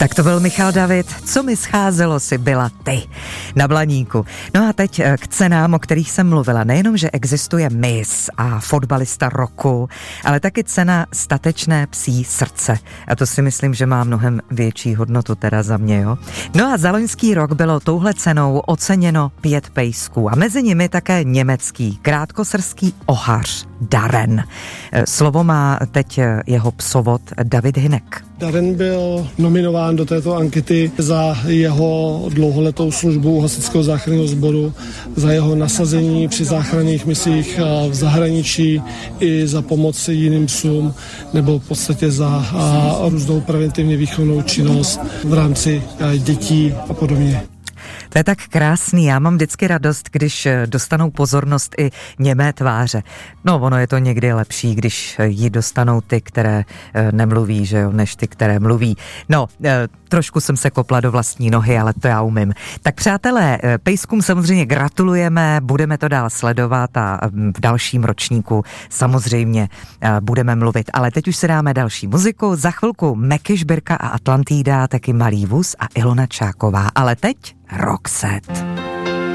Tak to byl Michal David, co mi scházelo si byla ty na Blaníku. No a teď k cenám, o kterých jsem mluvila. Nejenom, že existuje Miss a fotbalista roku, ale taky cena statečné psí srdce. A to si myslím, že má mnohem větší hodnotu teda za mě, jo. No a za loňský rok bylo touhle cenou oceněno 5 pejsků a mezi nimi také německý krátkosrský ohař Darren. Slovo má teď jeho psovod David Hynek. Darren byl nominován do této ankety za jeho dlouholetou službu hasičského záchranného sboru, za jeho nasazení při záchranných misích v zahraničí i za pomoc jiným psům nebo v podstatě za různou preventivně výchovnou činnost v rámci dětí a podobně. To je tak krásný, já mám vždycky radost, když dostanou pozornost i němé tváře. No, ono je to někdy lepší, když ji dostanou ty, které nemluví, že jo, než ty, které mluví. No, trošku jsem se kopla do vlastní nohy, ale to já umím. Tak přátelé, pejskům samozřejmě gratulujeme, budeme to dál sledovat a v dalším ročníku samozřejmě budeme mluvit. Ale teď už si dáme další muziku, za chvilku Meky Žbirka a Atlantida, taky Malý vůz a Ilona Čáková. Ale teď Roxette.